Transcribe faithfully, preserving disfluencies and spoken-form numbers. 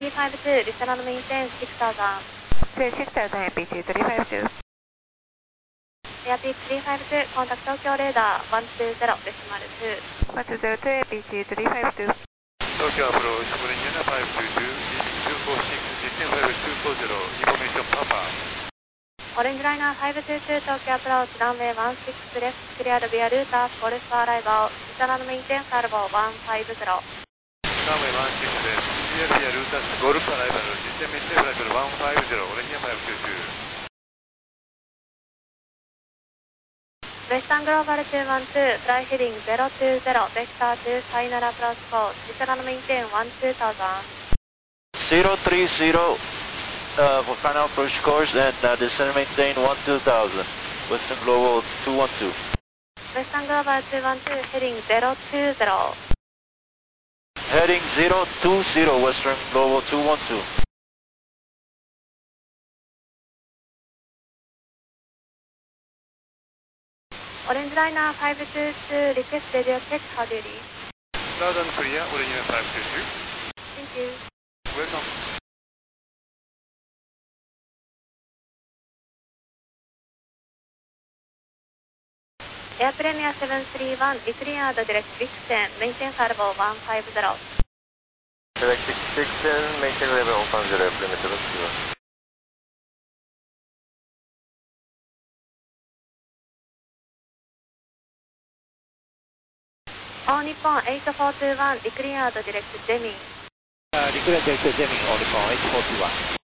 three five two, return on maintain six thousand. six thousand A P two three five two. Airpeak three five two, contact Tokyo radar one two zero, decimal two. one two zero two A P two three five two. Tokyo approach, Meridian five two two, leading two four six, descend five two four zero, information Papa. Orange Liner five two two, Tokyo approach, runway one six left, cleared via router, Golf arrival, return on maintain Salvo one five zero. Runway one six left, cleared via router, Golf arrival, descend maintain flight one five zero, Orange five two two. Western Global two one two, fly heading zero two zero, vector two, final approach course, return on maintain one two thousand. zero three zero uh, for final approach course and uh, descend maintain one two thousand. Western Global two one two. Western Global two one two, heading zero two zero. Heading zero two zero, Western Global two one two. Orange Liner five two two, request radio check, how do you read? Loud and clear, Orange five two two. Thank you. Welcome. Air Premier seven three one, decline at direct six ten, maintain Salvo one five zero. Direct six ten, maintain level one five zero, Air Premier seven three one. All Nippon eight four two one, decline at direct Deming. Uh, decline direct Deming, All Nippon eight four two one.